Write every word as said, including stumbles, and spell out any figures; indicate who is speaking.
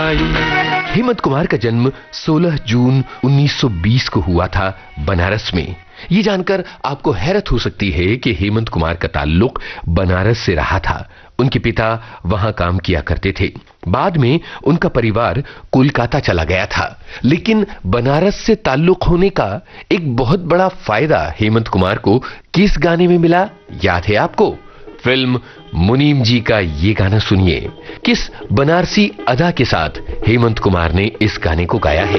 Speaker 1: आई। हेमंत कुमार का जन्म सोलह जून उन्नीस सौ बीस को हुआ था बनारस में। ये जानकर आपको हैरत हो सकती है कि हेमंत कुमार का ताल्लुक बनारस से रहा था। उनके पिता वहां काम किया करते थे। बाद में उनका परिवार कोलकाता चला गया था, लेकिन बनारस से ताल्लुक होने का एक बहुत बड़ा फायदा हेमंत कुमार को किस गाने में मिला, याद है आपको? फिल्म मुनीम जी का ये गाना सुनिए। किस बनारसी अदा के साथ हेमंत कुमार ने इस गाने को गाया है।